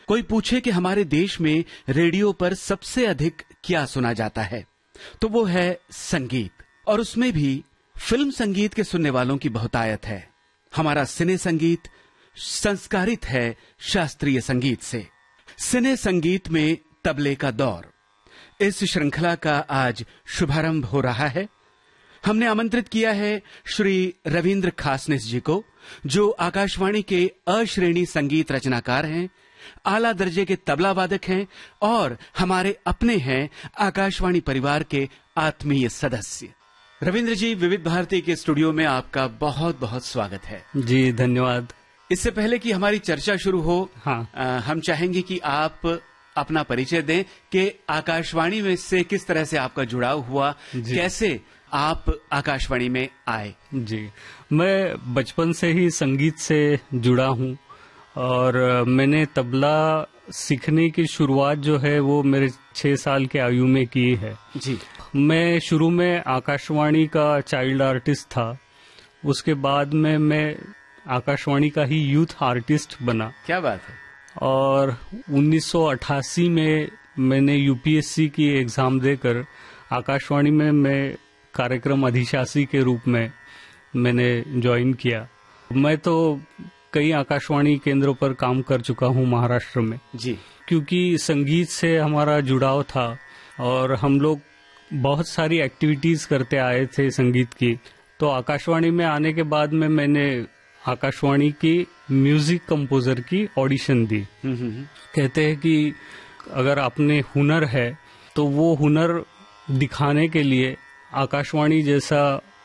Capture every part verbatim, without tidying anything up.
कोई पूछे कि हमारे देश में रेडियो पर सबसे अधिक क्या सुना जाता है, तो वो है संगीत, और उसमें भी फिल्म संगीत के सुनने वालों की बहुतायत है। हमारा सिने संगीत संस्कारित है शास्त्रीय संगीत से। सिने संगीत में तबले का दौर, इस श्रृंखला का आज शुभारंभ हो रहा है। हमने आमंत्रित किया है श्री रविंद्र खासनिस जी को, जो आकाशवाणी के अश्रेणी संगीत रचनाकार हैं, आला दर्जे के तबला वादक हैं और हमारे अपने हैं आकाशवाणी परिवार के आत्मीय सदस्य। रविंद्र जी, विविध भारती के स्टूडियो में आपका बहुत बहुत स्वागत है। जी धन्यवाद। इससे पहले कि हमारी चर्चा शुरू हो, हाँ। आ, हम चाहेंगे कि आप अपना परिचय दें कि आकाशवाणी में से किस तरह से आपका जुड़ाव हुआ, कैसे आप आकाशवाणी में आए। जी, मैं बचपन से ही संगीत से जुड़ा हूँ और मैंने तबला सीखने की शुरुआत जो है वो मेरे छह साल के आयु में की है। जी, मैं शुरू में आकाशवाणी का चाइल्ड आर्टिस्ट था, उसके बाद में मैं आकाशवाणी का ही यूथ आर्टिस्ट बना। क्या बात है। और उन्नीस सौ अट्ठासी में मैंने यूपीएससी की एग्जाम देकर आकाशवाणी में मैं कार्यक्रम अधिशासी के रूप में मैंने ज्वाइन किया। मैं तो कई आकाशवाणी केंद्रों पर काम कर चुका हूँ महाराष्ट्र में। जी, क्योंकि संगीत से हमारा जुड़ाव था और हम लोग बहुत सारी एक्टिविटीज करते आए थे संगीत की। तो आकाशवाणी में आने के बाद में मैंने आकाशवाणी की म्यूजिक कंपोजर की ऑडिशन दी। कहते हैं कि अगर आपने हुनर है तो वो हुनर दिखाने के लिए आकाशवाणी जैसा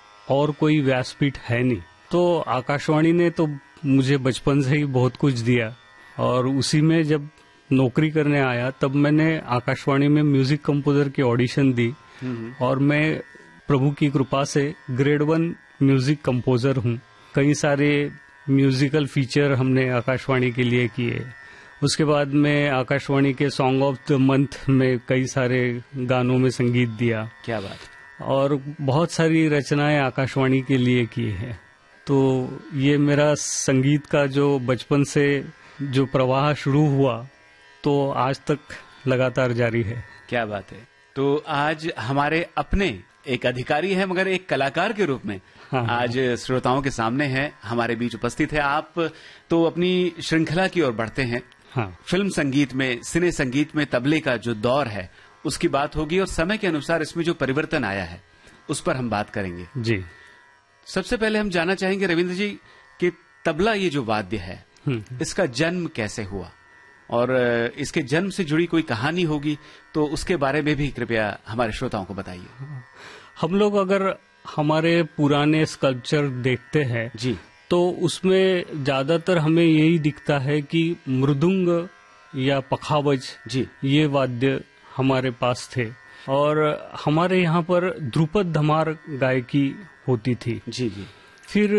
और कोई व्यासपीठ है नहीं। तो आकाशवाणी ने तो मुझे बचपन से ही बहुत कुछ दिया और उसी में जब नौकरी करने आया तब मैंने आकाशवाणी में म्यूजिक कंपोजर की ऑडिशन दी और मैं प्रभु की कृपा से ग्रेड वन म्यूजिक कंपोजर हूँ। कई सारे म्यूजिकल फीचर हमने आकाशवाणी के लिए किए। उसके बाद में आकाशवाणी के सॉन्ग ऑफ द मंथ में कई सारे गानों में संगीत दिया। क्या बात। और बहुत सारी रचनाएं आकाशवाणी के लिए की है। तो ये मेरा संगीत का जो बचपन से जो प्रवाह शुरू हुआ तो आज तक लगातार जारी है। क्या बात है। तो आज हमारे अपने एक अधिकारी है मगर एक कलाकार के रूप में हाँ, आज श्रोताओं के सामने हैं, हमारे बीच उपस्थित है। आप तो अपनी श्रृंखला की ओर बढ़ते हैं। हाँ। फिल्म संगीत में, सिने संगीत में तबले का जो दौर है उसकी बात होगी और समय के अनुसार इसमें जो परिवर्तन आया है उस पर हम बात करेंगे। जी, सबसे पहले हम जानना चाहेंगे रविंद्र जी कि तबला ये जो वाद्य है इसका जन्म कैसे हुआ और इसके जन्म से जुड़ी कोई कहानी होगी तो उसके बारे में भी कृपया हमारे श्रोताओं को बताइए। हम लोग अगर हमारे पुराने स्कल्पचर देखते हैं जी, तो उसमें ज्यादातर हमें यही दिखता है कि मृदुंग या पखावज जी, ये वाद्य हमारे पास थे और हमारे यहाँ पर ध्रुपद धमार गायकी होती थी। जी जी। फिर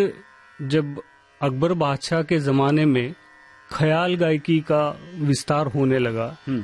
जब अकबर बादशाह के जमाने में ख्याल गायकी का विस्तार होने लगा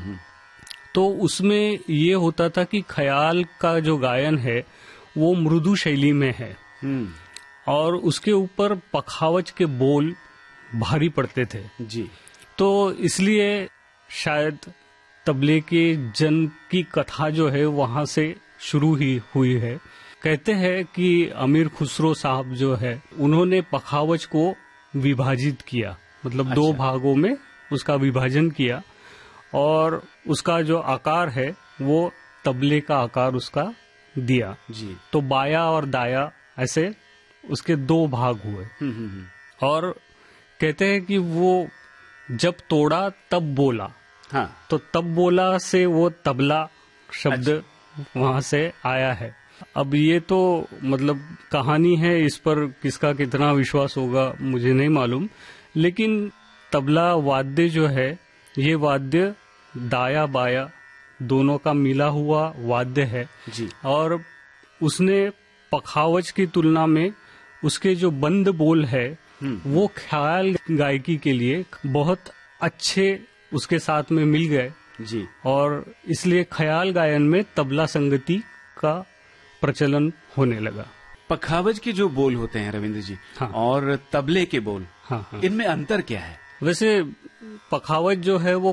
तो उसमें ये होता था कि ख्याल का जो गायन है वो मृदु शैली में है और उसके ऊपर पखावज के बोल भारी पड़ते थे। जी, तो इसलिए शायद तबले के जन्म की कथा जो है वहां से शुरू ही हुई है। कहते हैं कि अमीर खुसरो साहब जो है उन्होंने पखावज को विभाजित किया, मतलब अच्छा। दो भागों में उसका विभाजन किया और उसका जो आकार है वो तबले का आकार उसका दिया। जी, तो बाया और दाया ऐसे उसके दो भाग हुए और कहते हैं कि वो जब तोड़ा तब बोला। हाँ। तो तब बोला से वो तबला शब्द अच्छा। वहां से आया है। अब ये तो मतलब कहानी है, इस पर किसका कितना विश्वास होगा मुझे नहीं मालूम, लेकिन तबला वाद्य जो है ये वाद्य दाया बाया दोनों का मिला हुआ वाद्य है जी। और उसने पखावज की तुलना में उसके जो बंद बोल है वो ख्याल गायकी के लिए बहुत अच्छे उसके साथ में मिल गए जी। और इसलिए ख्याल गायन में तबला संगति का प्रचलन होने लगा। पखावज के जो बोल होते हैं रविंद्र जी हाँ। और तबले के बोल, हाँ, हाँ। इनमें अंतर क्या है? वैसे पखावज जो है वो